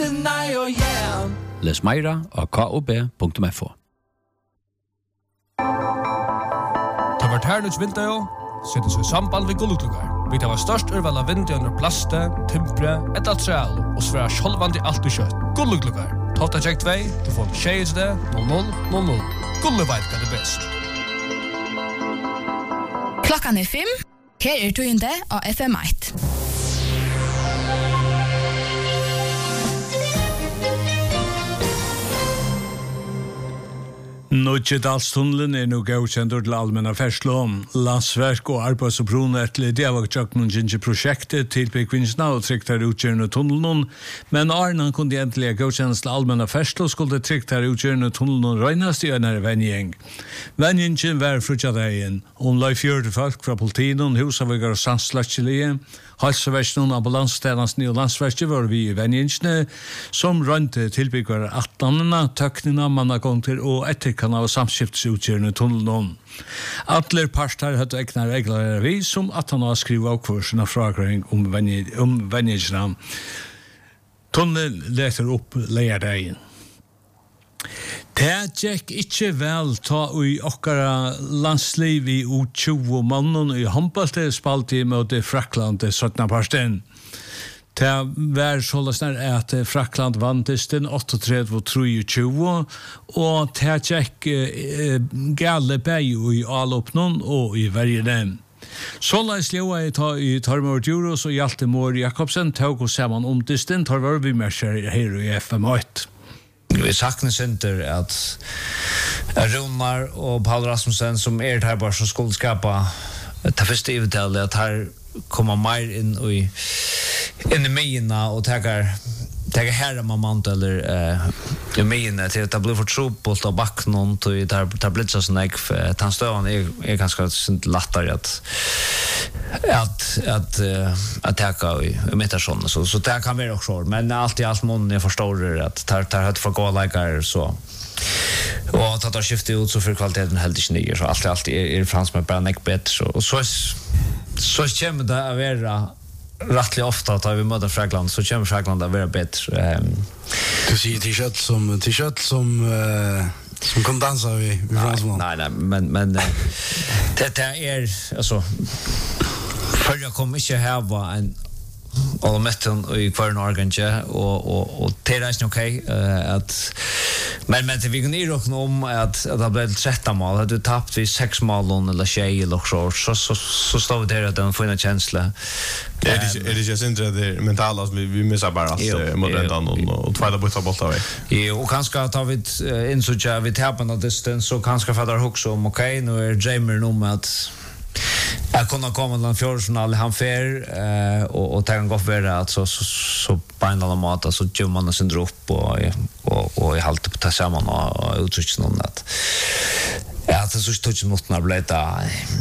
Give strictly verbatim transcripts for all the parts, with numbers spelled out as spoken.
deny or yeah. Les meira av k o b punktum f o. Ta vart hernuts vinter setter seg samband ved gullutlugar. Vi tar størst urval av vinter under plaste, timpre, et altreal, og sværa sjolvandi alt og kjøtt. Gullutlugar. Tofta tjekk tvei, du får tjejs det, null null null null. Gulluveit kan det best. Klokkan er fem, her er tøyende av F M ett. Nudjedalstunnelen er nå godkjentur til allmenna ferslo. Landsverk og arbeids- og bronettelig det var tjokknun ginge prosjektet til byggvinnsna og tryggtar utgjørende tunnelen, men Arnan kunne endelig godkjennes til allmenna ferslo skulle tryggtar utgjørende tunnelen røynast i øynere venjeng. Venjingen var frutjadegjen, om lai fjørte folk fra politinen, husavigar og sandslagtjelige, halseversjonen, ambulanstjenestene og landsverket var vi i venjingene, som røynte tilbyggere atlanene, tøknina, mannagongter og etterkanna og samskiftsutgjørende tunnelen. Atler parter hadde egna regler vi, som at han har skrivet av kursen av fragrøring om venjingene. Tunnelen leter opp leierdegjen. Det gikk ikke vel ta i okkara landsliv i U tjue mannen i håndbalte spalte mot Frakland syttende parsten. Det var sånn at Frakland vantest den trettioåtta trettiotre og det gikk eh, gale beg i Alopnon og i Vergenen. Såleis leva jeg ta i Tormor Djuros og Hjalte Mår Jakobsen tog og sammen om disten tar var vi merser her i F M ett. Vi saknes inte att Runar och Paul Rasmussen som är här bara som skulle skapa ta första uttalet att här komma mer in i in i mina och tagar tagar här moment eller eh i mina till att bli för trubbelt och back någon till där där blir så snack för att han står är är ganska lättare att att att attacka i imitation så så det kan vara också men allt i allt mån jag förstår att tar tar hött för gå likar så och att ta skifta ut så för kvaliteten helt inte ner så allt allt är frans med bara neck bet så och så så kommer det att vara rättligt ofta att vi möter Frakland så kommer Frakland att vara bättre. Du ser t-shirt som t-shirt som uh, som kan dansa vi i Fransman. Nej nej men men det det är alltså för jag kommer inte här var en all metten i kvarn organje och och och det är inte okej att men men det vi kan ju också om att att det blev tretton mål att du tappat vi sex mål eller tjej eller så så så så står det där att de får en känsla. Det är det är ju synd det mentala vi vi missar bara att moderna och och tvåa bort bollar väg. Ja och kanske tar vi in så jag vi tappar något distance så kanske fattar också om okej nu är Jamer nog med att jag kunde komma den fjärdefinal han fair eh och och tänka gå för att så så så på en annan mat så gör man sin dropp och och och i halt på ta samman och uttrycka någon att ja det så touch mot när bleta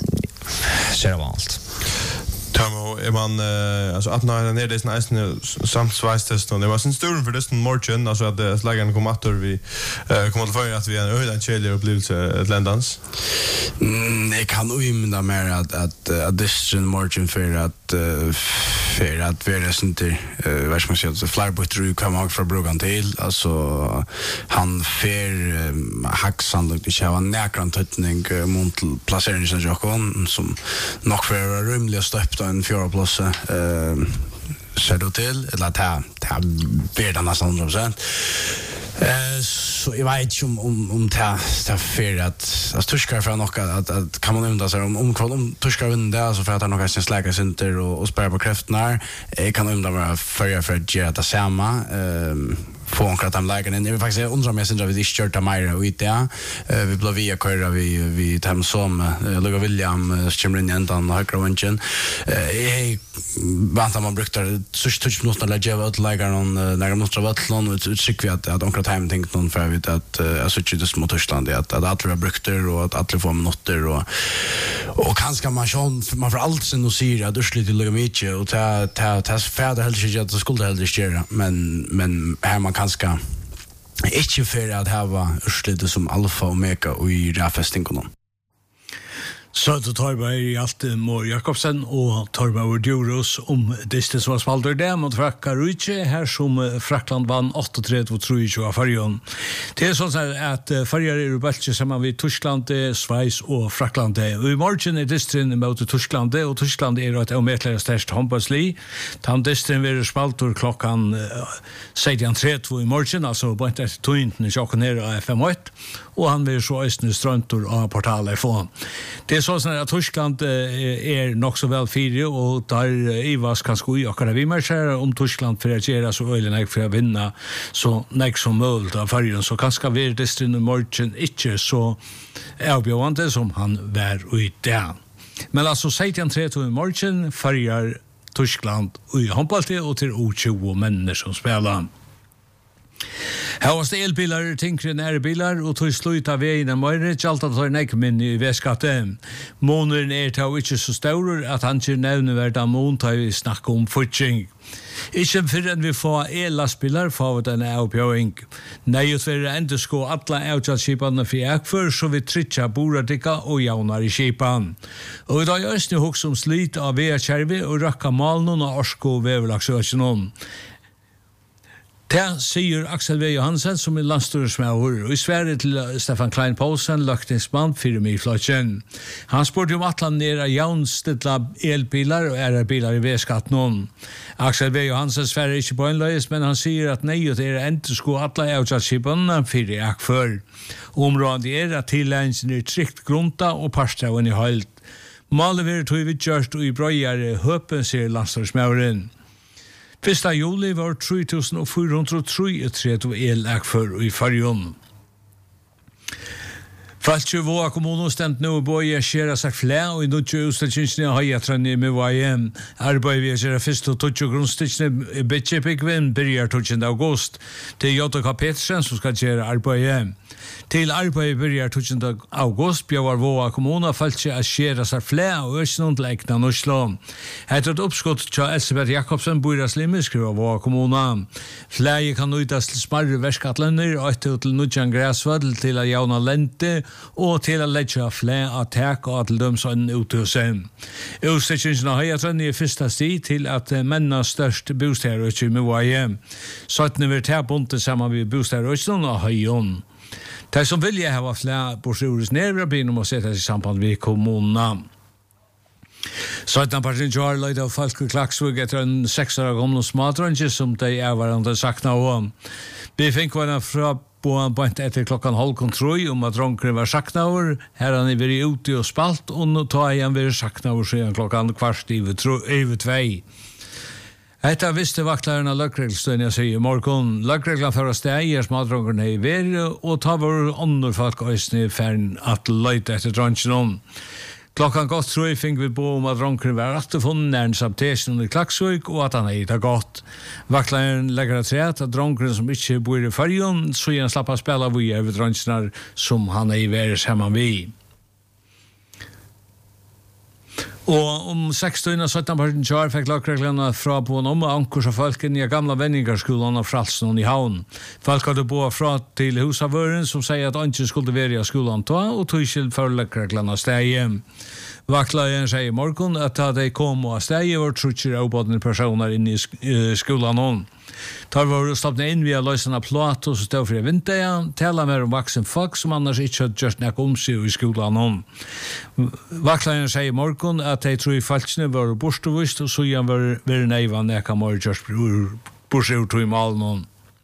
ser vant. Tomo är man uh, alltså att när det är det nästan samt svajstest och det var sin stor för det morgon alltså att det slagen kom att vi uh, kommer att få att vi en öden chiller upplevelse ett landans. Mm, jag kan ju minna mer att att addition margin för att uh, för att vi är inte uh, vad ska man säga så flarbotru kommer också från Brugan till alltså han för um, haxan och det var näkran tutning uh, mot placeringen som jag kom som nog för rymliga stöpt en fjärde plats eh ser du till eller att ha ta bättre nästan hundra procent. Eh så jag vet ju om om om ta ta för att att tuskar för något att att kan man undra sig om om kvar om tuskar vinner där så för att han några sin släga center och och spärra på kräftorna eh kan undra bara för för att göra det samma eh få en kratam lägen in. Det är faktiskt undrar mig sen att vi körde Myra ut där. Vi blev via köra vi vi tam som Luga William Chimrin ändan högra vänchen. Eh väntar man brukar så touch något att lägga ut lägen någon när de måste vara lån och utsikt vi att att onkra time tänkt någon för vi att alltså det små Tyskland att att alla brukar och att alla får minuter och och kanske man sjön man för allt sen och säger att ursligt Luga mycket och ta ta ta färd helt inte att det skulle helt göra men men här man kanske inte för att ha urslitet som alfa och omega och i rafestingarna. Så det tar vi i alt Mår Jakobsen og Torbaur Djuros om distet som var spalter det mot Frakka Rujtje, her som Frakland vann åttitre tre av fargen. Det er sånn at farger er ubeltje sammen med Tyskland, Sveis og Frakland. Og i morgen er distrin mot Tyskland, og Tyskland er et ometlere størst håndballsli. Den distrin vil spalter klokkan seksten tretti i morgen, altså på en etter tøyntene sjokken her av F M åtte, og han vil så østene strøntor av portalet få. Det er sånn at Tyskland er nok så vel fire, og der Ivas kan sko i akkurat vi merker om Tyskland for å gjøre så øyelig nek for å vinne så nek som mulig av fargen, så kanskje vi er distrin i morgen ikke så avbjørende som han var i dag. Men altså seksten tretti i morgen farger Tyskland i håndballet og til O tjue mennesker som spiller. Her var det elbilar, tinkre nærbilar, og tog slutt av veien av Møyre, kjalt at det er nekmin i vedskattet. Måneren er til ikke så større at han ikke nevneverdt av mån til vi snakke om fortjeng. Ikke før enn vi får el-lastbilar, får vi denne avbjøring. Nei, ut vil enda sko alle avtjalskipene for ekfør, så vi tritja boradikka og jaunar i skipan. Og i dag er det hos om slit av vea-kjervi og rakka malen og orsko veverlagsøkjennom. Det sier Axel V. Johansen som er landstyresmauer, og i Sverige til Stefan Klein Poulsen, løktingsmann for Myrfløtjen. Han spurte om at han er jaunstidla elbilar og er bilar i V-skatten. Axel V. Johansen sverre ikke på en løys, men han sier at nøyet er enda sko alle avtjalskipene for i akfør. Området er at tilleggen er trygt grunta og parstraven i høylt. Malet vil tog vi gjørst og i brøyere høpen, sier landstyresmauren. Fyrsta juli var tre tusen fire hundre og trettiotre el-akfør i fargen. Falskjø Våa kommunen stemt nå på å gjøre seg flere, og i nødvendig utstedelsene har jeg trennet med hva hjem. Arbeidet ved å gjøre først og tøtje grunnstedelsene i Betjepikven begynner tøtjende august. Det er J K Petersen som skal gjøre arbeidet. Til arbeidet begynner tøtjende august bjør Våa kommunen falskjø å gjøre seg flere, og ikke noen til ekne Norslå. Etter et oppskott til Elsebeth Jakobsen Bøyras Limme skriver Våa kommunen. Flere kan nøydes til smarre verskattlenner, og etter til nødjan græsvødel til å jauna lente, og til å legge flere av tak og til dem som er ute hos dem. Utstedsingen av høyatrenn er første sti til at mennene størst bostadrøtje med hjem. Sånn vil ta bunte sammen med bostadrøtjen og høyen. De som vil jeg ha flere borsjordets nærmere begynner å sette seg i samband med kommunene. Sånn parten Joar løyde av folk i Klaksvig etter en seks år gamle smadrønge som de er hverandre sakna om. Vi fikk hverandre fra på en point etter klokkan halv kontroi om at Ronkren var sakna over. Her han er vært ute og spalt, og nå tar jeg han vært sakna over siden klokkan kvart over tvei. Etta visste vaktlaren av løkregelstøyen jeg sier i morgen. Løkregelen for å steg er smadronkeren i verre, og ta vår ånder folk øyne fern at løyte etter dronjen om. Klokkan godt tror jeg fikk vi på om at Ronkren var attefunnen nær en sabtesen under Klaksvik, og at han er gitt godt. Vaktlaren legger det til at Ronkren som ikke bor i fargen, så gjør han slapp av spela vi over dronjene som han er i væres hjemme vi. Og om seksten og sytten parten kjær fikk lagreglene fra på en om ankurs av folken i gamla venningarskolen av Fralsen i Havn. Folk hadde bo fra til husavøren som sier at ikke skulle være i skolen ta, og tog ikke for lagreglene steg. Vaktlageren sier i morgen at da de kom og steg var trutcher av både personer inne i skolen nå. Tar var stoppet inn via løsene plåt og stod for vinter, tala mer om vaksen folk som annars ikke hadde gjort noe om seg i skolen nå. Vaktlageren sier i morgen at de tror falskene var bortevist, og så igjen var det neivan neka mer gjort bortevist i malen nå.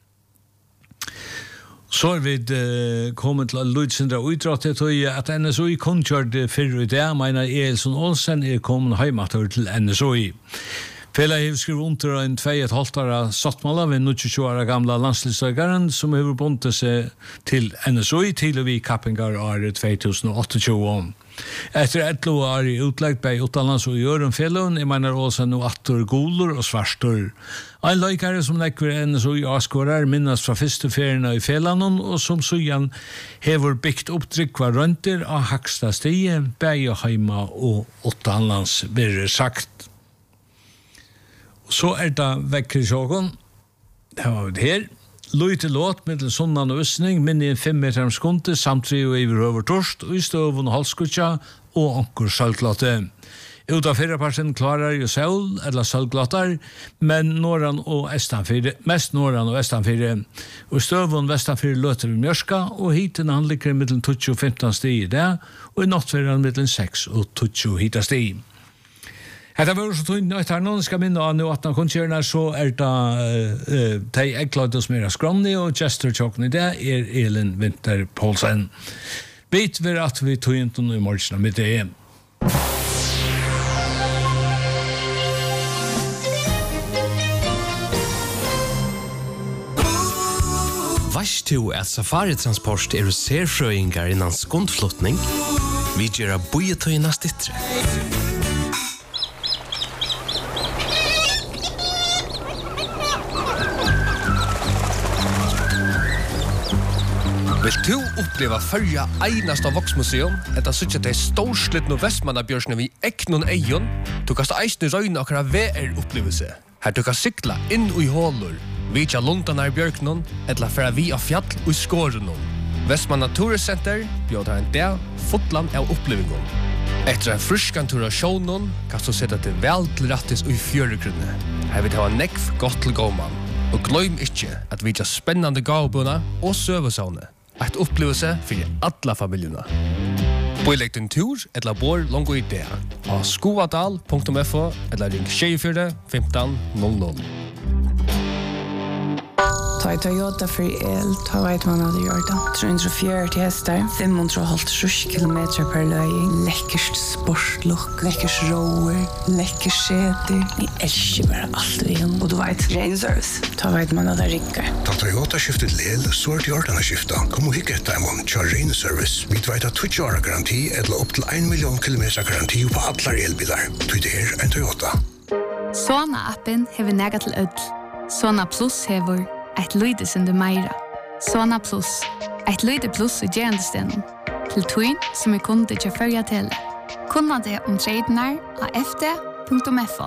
Så er vi uh, kommet til Ludsindra utrattet at N S O I kontkjørte fyrre i dag, mener Elson Olsen er kommet heimater til N S O I. Fela har skrivet under en tvei et halvtare sattmåla ved tjue år gamla landslistøygaren som har bundet seg til N S O I til og vi kappingar året tvei tusen og tjueåtte. Etter elleve år i utlegg bei utenlands og i Øren Felon, jeg mener også nå atter guler og svarstor. Ein løykare som nekver N S O I avskårer minnes fra første feriene i Felanon, og som sujan hever bygd opptrykk var rønter av haksta stie, bei og heima og utenlands blir sagt. Så er det vekkere sjågen. Det var det her. Lute låt med sunnan og østning, minne en fem meter om skunde, samt tre og iver over torst, og i støvun og halskutja, og anker sølglatte. Ut av fyrre parten klarar jo sol, eller sølglattar, men norran og estanfyrre, mest norran og estanfyrre. Og i støvun vestanfyrre løter vi mjørska, og hiten han ligger mellom tjueto og femten stig i det, og i nattfyrren mellom seks og tjueto hita stig. Hetta var så tunn at her noen skal minne av nå at når konserner så er det uh, de egglade som er skromne og gestor tjokken i det er Elin Winter Poulsen. Bit vi at vi tog inn til noe i morgen med det. Vars du at safaritransport er serfrøyngar innan skundflutning? Vi gjør bojetøyna stittre. Vil du oppleva fyrja einast av Voksmuseum, etter suttje til storslittno Vestmannabjørsne vi eknon eion, du kan eisne røyne akkara V R-opplevelse. Her du kan sykla inn i hålur, vitja lundanar i bjørknon, etla færa vi av fjall og skårenon. Vestmanna Turiscenter bjødar en dag fotland av opplevingon. Etter en fruskan tur av sjånon, kan du sette til vel til rattis og i fjøregrunne. Her vil det ha nekv godt til gåman. Og gløym ikkje at vitja spennande gavbuna og søvesavne. Et opplevelse for alla familjerna. Boilegg din tur eller bor longo i det. Av skoadal punktum f o eller ring tjugofyra femton noll noll. Ta i Toyota for el, ta vet man hva det gjør da. tre hundre og fjøruti hester, fem hundre og halvtreds kilometer per løying, lekkerst sportlukk, lekkers roer, lekkers skjeder. Jeg elsker bare alt vi gjør. Og du vet, ren service, ta vet man hva det rikker. Ta Toyota skiftet lel, så er det gjort denne skiftet. Kom og hikke etter dem, kjør ren service. Vi vet at tjueto år garanti, eller opp til en million kilometer garanti på alle elbiler. Du det er en Toyota. Sona-appen hever nega til ødel. Sona Plus hever et lyde som du meira. Sona Plus. Et lyde pluss i gerandestenen. Til tøyn som er kunde til førja til. Kunna det om tradenar av f d punktum f o.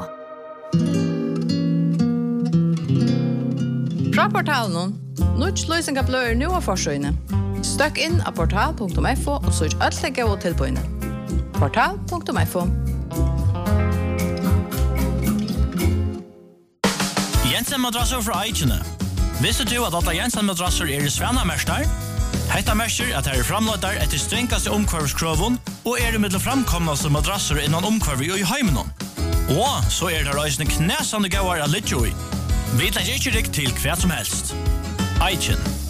Fra portalen, Nuts løsninga blør nu av forsøyne. Støkk inn av portal punktum f o og søk alt legge og tilbøyne. portal punktum f o. Jensen madrasser fra Eichene. Visste du at alle Jensen madrasser er i Svanamerstar? Hetta merker at her er framløyder etter strengkaste omkvarvskroven og er i middel framkomnaste madrasser innan omkvarvi og i heimenon. Og så er det reisende knæsande gauar av Lidjoi. Vi legger ikke rikt til hva som helst. Eichen.